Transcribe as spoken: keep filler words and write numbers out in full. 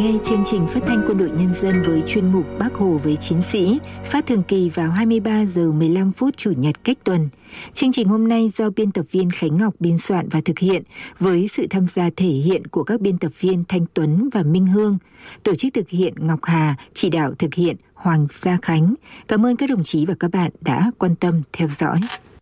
nghe chương trình phát thanh Quân đội Nhân dân với chuyên mục Bác Hồ với Chiến sĩ, phát thường kỳ vào hai mươi ba giờ mười lăm phút Chủ nhật cách tuần. Chương trình hôm nay do biên tập viên Khánh Ngọc biên soạn và thực hiện với sự tham gia thể hiện của các biên tập viên Thanh Tuấn và Minh Hương. Tổ chức thực hiện Ngọc Hà, chỉ đạo thực hiện Hoàng Gia Khánh. Cảm ơn các đồng chí và các bạn đã quan tâm theo dõi.